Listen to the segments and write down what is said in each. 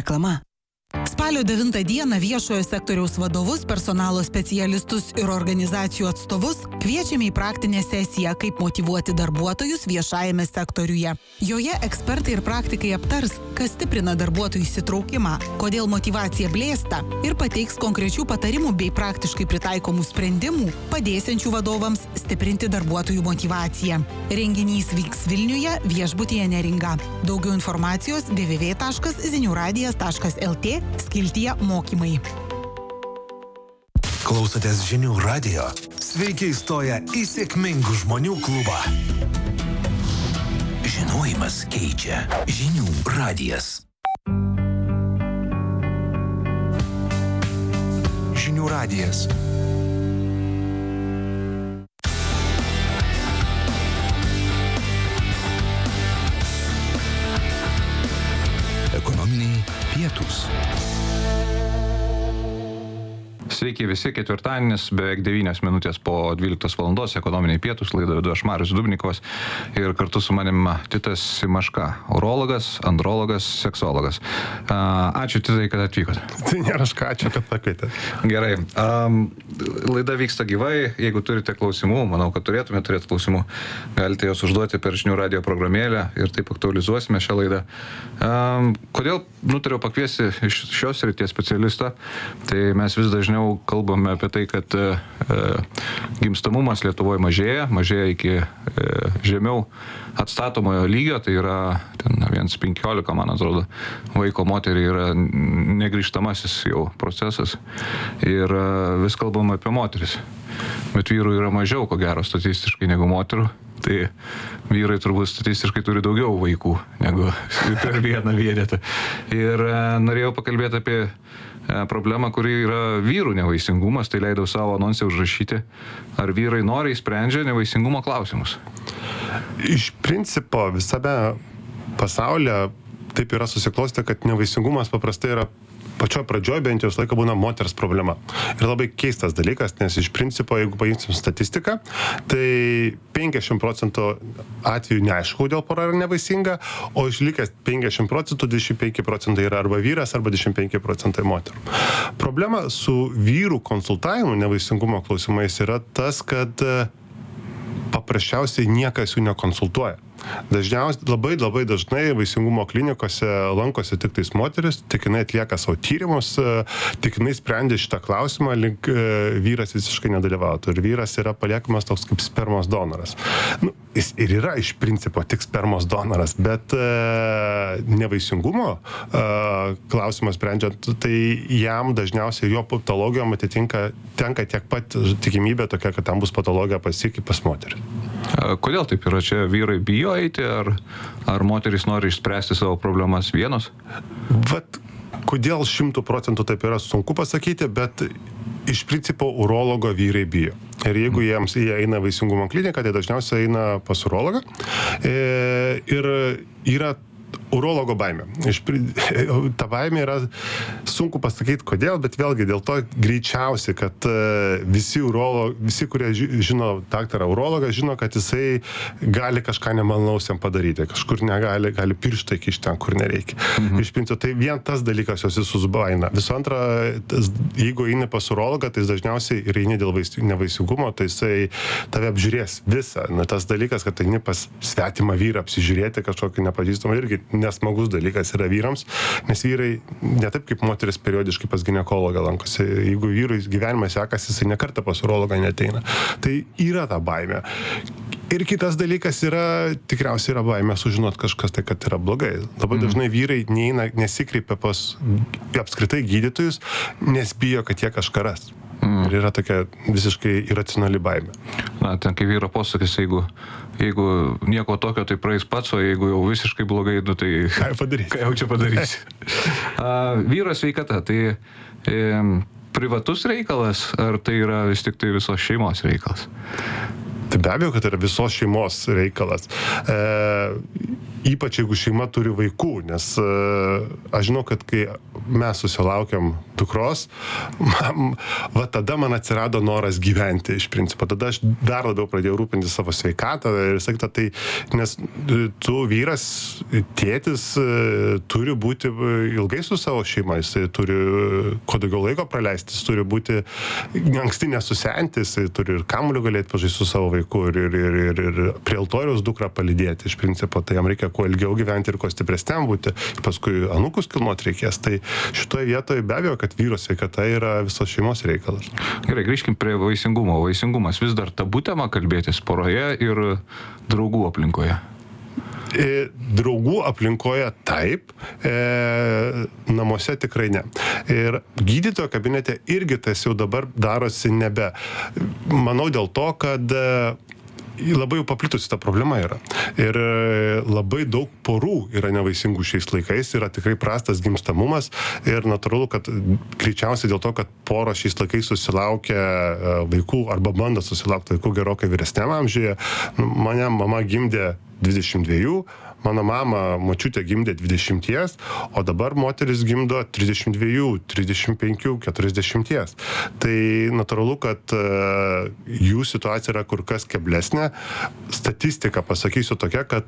Reklama. Spalio 9 dieną viešojo sektoriaus vadovus, personalo specialistus ir organizacijų atstovus kviečiame į praktinę sesiją, kaip motyvuoti darbuotojus viešajame sektoriuje. Joje ekspertai ir praktikai aptars, kas stiprina darbuotojų įsitraukimą, kodėl motyvacija blėsta ir pateiks konkrečių patarimų bei praktiškai pritaikomų sprendimų, padėsiančių vadovams stiprinti darbuotojų motyvaciją. Renginys vyks Vilniuje, viešbutyje Neringa. Daugiau informacijos www.ziniuradijas.lt skiltyje mokymai. Klausotės Žinių radijo. Sveiki įstoję į sėkmingų žmonių klubą. Žinojimas keičia. Žinių radijas. Žinių radijas. Ekonominiai pietūs. Sveiki visi, ketvirtadienis, beveik 9 minutės po 12 valandos, ekonominiai pietūs, laidą vedu aš Marius Dubnikovas ir kartu su manim Titas Simaška, urologas, andrologas, seksologas. Ačiū Titai, kad atvykote. Tai nėra ką, ačiū, kad pakvietė. Gerai. Laida vyksta gyvai, jeigu turite klausimų, manau, kad turėtumėte turėti klausimų, galite jos užduoti per Žinių radijo programėlę ir taip aktualizuosime šią laidą. Kodėl nutariau pakviesti iš šios srities specialistą? Tai mes vis dažniau kalbame apie tai, kad gimstamumas Lietuvoje mažėja iki žemiau atstatomojo lygio, tai yra 1,15, man atrodo, vaiko moteriai yra negrįžtamasis jau procesas ir vis kalbam apie moteris, bet vyrų yra mažiau, ko gero, statistiškai negu moterų. Tai vyrai turbūt statistiškai turi daugiau vaikų negu per vieną vienetą. Ir norėjau pakalbėti apie problemą, kuri yra vyrų nevaisingumas, tai leidau savo anonse užrašyti, ar vyrai noriai sprendžia nevaisingumo klausimus. Iš principo visame pasaulyje taip yra susiklostę, kad nevaisingumas paprastai yra pačioje pradžioje bent jau visą laiką būna moters problema. Ir labai keistas dalykas, nes iš principo, jeigu paimsim statistiką, tai 50% atvejų neaišku, dėl pora yra nevaisinga, o išlikęs 50%, 25% yra arba vyras, arba 25% moterų. Problema su vyrų konsultavimu nevaisingumo klausimais yra tas, kad paprasčiausiai niekas jų nekonsultuoja. Dažniausiai, labai dažnai vaisingumo klinikose lankosi tik tais moteris, tik jinai atlieka savo tyrimus, tik jinai sprendė šitą klausimą, link vyras visiškai nedalyvautų. Ir vyras yra paliekamas toks kaip spermos donoras. Jis ir yra iš principo tik spermos donoras, bet nevaisingumo klausimas sprendžiant, tai jam dažniausiai jo patologijom tenka tiek pat tikimybė tokia, kad tam bus patologija pasiekti pas moterį. Kodėl taip yra? Čia vyrai bijo eiti, ar moterys nori išspręsti savo problemas vienos? Kodėl 100% taip yra, sunku pasakyti, bet iš principo urologo vyrai bijo. Ir jeigu jie eina vaisingumo kliniką, tai dažniausiai eina pas urologą. Ir yra urologo baimė. Ta baimė yra sunku pasakyti kodėl, bet vėlgi dėl to greičiausiai, kad visi, kurie žino daktarą urologą, žino, kad jisai gali kažką nemalonaus jam padaryti, kažkur gali pirštą įkišti ten, kur nereikia. Iš principo, tai vien tas dalykas jos visus baina. Visų antra, jeigu eini pas urologą, tai dažniausiai ir eini dėl nevaisingumo, tai jisai tave apžiūrės visą. Tas dalykas, kad eini pas svetimą vyrą apsižiūrėti kažkokį nepažįstamą, irgi nesmagus dalykas yra vyrams, nes vyrai ne taip kaip moteris periodiškai pas ginekologą lankosi. Jeigu vyrui gyvenimas sekasi, jisai nekartą pas urologą neateina. Tai yra ta baimė. Ir kitas dalykas tikriausiai yra baimė sužinot kažkas tai, kad yra blogai. Labai dažnai vyrai nesikreipia pas apskritai gydytojus, nes bijo, kad jie kažką ras. Ir yra tokia visiškai iracionali baimė. Ten kaip vyro posakis, jeigu nieko tokio, tai praeis pats, o jeigu jau visiškai blogai, tai ką jau čia padarysi? Vyro sveikata, tai privatus reikalas, ar tai yra vis tik tai visos šeimos reikalas? Tai be abejo, kad tai yra visos šeimos reikalas. Ypač jeigu šeima turi vaikų, nes aš žinau, kad kai mes susilaukiam dukros, va tada man atsirado noras gyventi iš principo. Tada aš dar labiau pradėjau rūpinti savo sveikatą ir sakyti, tai, nes tu vyras, tėtis turi būti ilgai su savo šeima, jis turi kuo daugiau laiko praleisti, jis turi būti anksti nesusenti, jis turi ir kamuoliu galėti pažaisti su savo vaiku ir prie altoriaus dukrą palydėti iš principo, tai jam reikia kuo ilgiau gyventi ir kuo stipresniam būti, ir paskui anūkus kilnuoti reikės. Tai šitoje vietoje be abejo, kad vyro sveikata yra visos šeimos reikalas. Gerai, grįžkim prie vaisingumo. Vaisingumas vis dar tabu tema kalbėtis poroje ir draugų aplinkoje. Draugų aplinkoje taip, namuose tikrai ne. Ir gydytojo kabinete irgi tas jau dabar darosi nebe. Manau dėl to, kad labai jau paplitusi ta problema yra. Ir labai daug porų yra nevaisingų šiais laikais, yra tikrai prastas gimstamumas ir natūralu, kad greičiausiai dėl to, kad poros šiais laikais susilaukia vaikų arba bando susilaukti vaikų gerokai vyresniam amžiuje. Mane mama gimdė 22, mano mama, močiutė gimdė 20, o dabar moteris gimdo 32, 35, 40. Tai natūralu, kad jų situacija yra kur kas keblesnė. Statistika, pasakysiu tokia, kad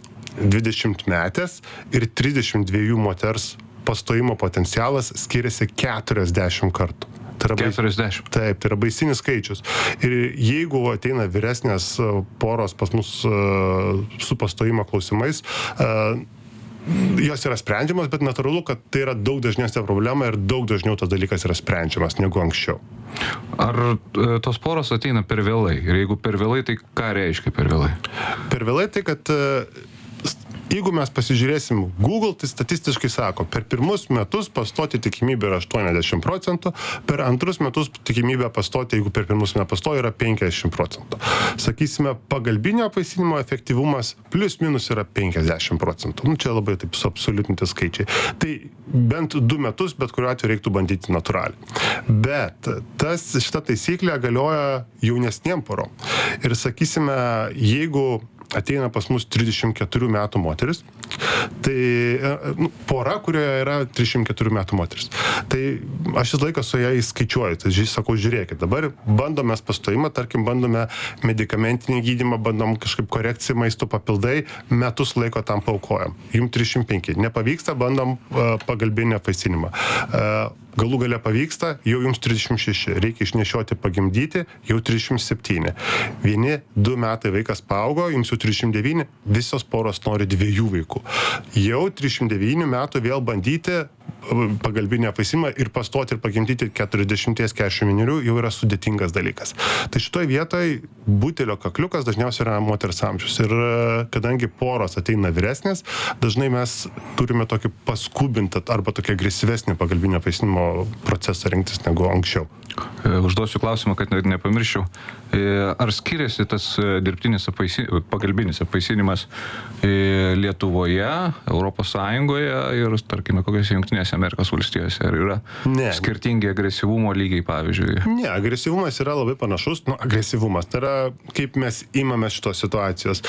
20 metės ir 32 moters pastojimo potencialas skiriasi 40 kartų. Tai yra 40. Taip, tai yra baisinis skaičius. Ir jeigu ateina vyresnės poros pas mus su pastojimo klausimais, jos yra sprendžiamas, bet natūralu, kad tai yra daug dažnesnė problema ir daug dažniau tas dalykas yra sprendžiamas negu anksčiau. Ar tos poros ateina per vėlai? Ir jeigu per vėlai, tai ką reiškia per vėlai? Per vėlai tai, kad jeigu mes pasižiūrėsim Google, tai statistiškai sako, per pirmus metus pastoti tikimybė yra 80%, per antrus metus tikimybė pastoti, jeigu per pirmus metus pastoja, yra 50%. Sakysime, pagalbinio apvaisinimo efektyvumas plius minus yra 50%. Čia labai taip suabsoliutinti skaičiai. Tai bent 2 metus, bet kuriuo atveju reiktų bandyti natūraliai. Bet šita taisyklė galioja jaunesniem porom. Ir sakysime, jeigu ateina pas mus 34 metų moteris, tai pora, kurioje yra 34 metų moteris. Tai aš šis laikas su jais skaičiuoju, tai sakau, žiūrėkit, dabar bandome pastojimą, tarkim, bandome medikamentinį gydymą, bandom kažkaip korekciją maisto papildai, metus laiko tam paukojam. Jums 35. Nepavyksta, bandom pagalbinį apvaisinimą. Galų gale pavyksta, jau jums 36. Reikia išnešioti, pagimdyti, jau 37. 1-2 metai vaikas paaugo, jums jau 39, visos poros nori 2 vaikų. Jau 39 metų vėl bandyti pagalbinį apvaisinimą ir pastoti ir pagimdyti 40-41 jau yra sudėtingas dalykas. Tai šitoj vietoj butelio kakliukas dažniausiai yra moters amžius. Ir kadangi poros ateina vyresnės, dažnai mes turime tokį paskubintą arba tokį agresyvesnį pagalbinio apvaisinimo procesą rinktis negu anksčiau. Užduosiu klausimą, kad nepamirščiau. Ar skiriasi tas dirbtinis pagalbinis apvaisinimas Lietuvoje, Europos Sąjungoje ir, tarkime, kokiose Jungtinėse Amerikos valstijose? Ar yra skirtingi agresyvumo lygiai, pavyzdžiui? Ne, agresyvumas yra labai panašus. Agresyvumas, tai yra kaip mes imame šitos situacijos.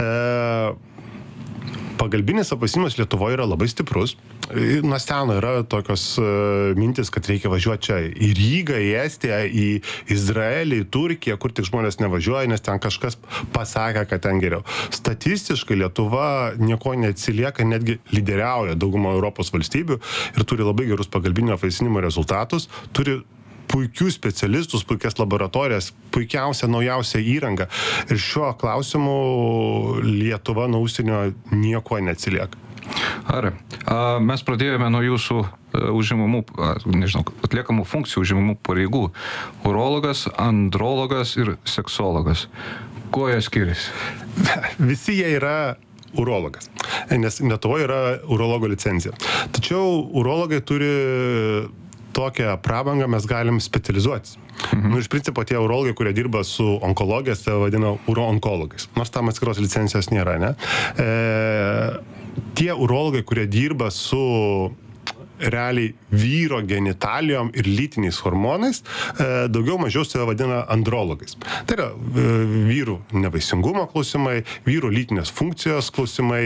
Pagalbinis apvaisinimas Lietuvoje yra labai stiprus. Nuo seno yra tokios mintis, kad reikia važiuoti čia į Rygą, į Estiją, į Izraelį, į Turkiją, kur tik žmonės nevažiuoja, nes ten kažkas pasakė, kad ten geriau. Statistiškai Lietuva nieko neatsilieka, netgi lyderiauja daugumą Europos valstybių ir turi labai gerus pagalbinio apvaisinimo rezultatus, turi puikių specialistus, puikias laboratorijas, puikiausią, naujausią įrangą. Ir šiuo klausimu Lietuva nuo užsienio nieko neatsilieka. Ar mes pradėjome nuo jūsų užimamų, atliekamų funkcijų užimamų pareigų. Urologas, andrologas ir seksologas. Kuo jie skiriasi? Visi jie yra urologas, nes Lietuvoje yra urologo licencija. Tačiau urologai turi tokią prabangą, mes galim specializuotis. Iš principo tie urologai, kurie dirba su onkologija, tai vadina uroonkologais. Nors tam atskiros licencijos nėra, ne? Tie urologai, kurie dirba su realiai vyro genitalijom ir lytiniais hormonais, daugiau mažiau save vadina andrologais. Tai yra vyrų nevaisingumo klausimai, vyrų lytinės funkcijos klausimai,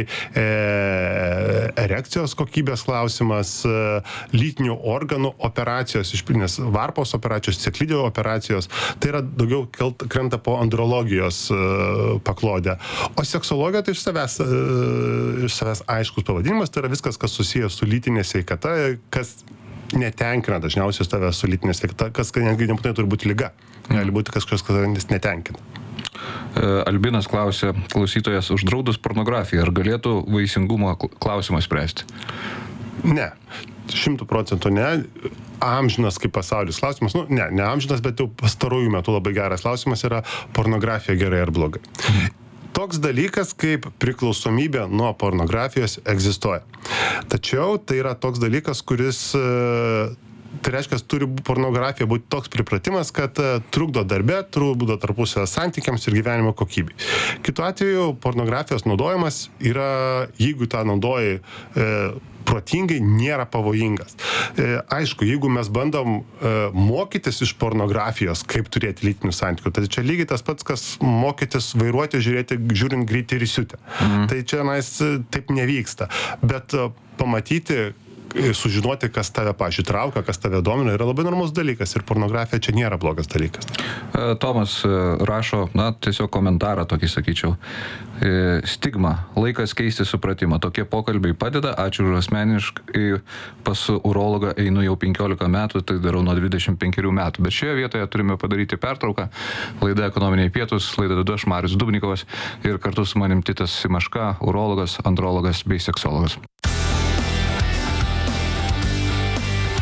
erekcijos kokybės klausimas, lytinių organų operacijos, išpilnės varpos operacijos, ciklidėjo operacijos. Tai yra daugiau krenta po andrologijos paklodę. O seksologija tai iš savęs aiškus pavadinimas, tai yra viskas, kas susijęs su lytinė sveikata, kas netenkina dažniausiai tave su lytinė sveikata, kas netgi nebūtinai turi būti liga. Gali būti kažkas, kas netenkina. Albinas klausė, klausytojas, uždraudus pornografiją, ar galėtų vaisingumo klausimą spręsti? Ne. 100% ne. Amžinas kaip pasaulis klausimas. Ne amžinas, bet jau pastarųjų metų labai geras klausimas yra pornografija gerai ar blogai. Toks dalykas kaip priklausomybė nuo pornografijos egzistuoja. Tačiau tai yra toks dalykas, kuris, tai reiškia, turi pornografija būti toks pripratimas, kad trukdo darbe, trukdo tarpusavio santykiams ir gyvenimo kokybei. Kitu atveju pornografijos naudojimas yra, jeigu tą naudoji protingai, nėra pavojingas. Aišku, jeigu mes bandom mokytis iš pornografijos, kaip turėti lytinių santykių, tai čia lygiai tas pats, kas mokytis vairuoti, žiūrint greitį ir įsiutę. Tai čia taip nevyksta. Bet pamatyti, sužinoti, kas tave, pavyzdžiui, traukia, kas tave domina, yra labai normalus dalykas ir pornografija čia nėra blogas dalykas. Tomas rašo, tiesiog komentarą tokį sakyčiau. Stigma, laikas keisti supratimą. Tokie pokalbiai padeda, ačiū už asmeniškai, pas urologą einu jau 15 metų, tai darau nuo 25 metų. Bet šioje vietoje turime padaryti pertrauką. Laida Ekonominiai pietūs, laida vedu aš, Marius Dubnikovas, ir kartu su manim Titas Simaška, urologas, andrologas bei seksologas.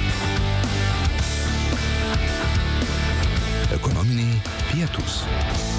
Ekonominiai pietūs.